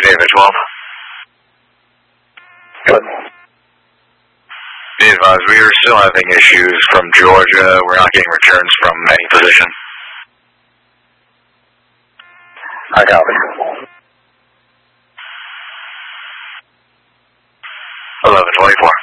David 12. Good. Be advised, we are still having issues from Georgia. We're not getting returns from any position. I copy. 1124.